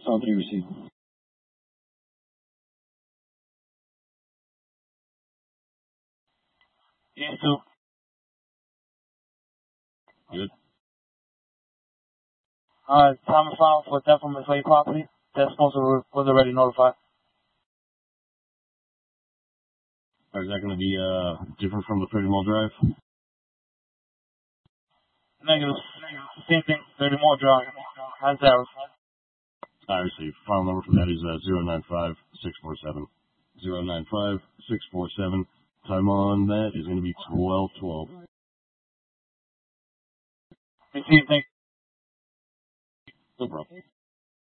Sound 3 received. Yes, 2. Good. Time and final for theft from enslaved property. That sponsor was already notified. Is that going to be different from the 30 Mile Drive? Negative. Same thing. 30 more drive. How's that? I receive. File number for that is 095647. 095647. Time on that is going to be 12:12. Receive. Thank you. No problem.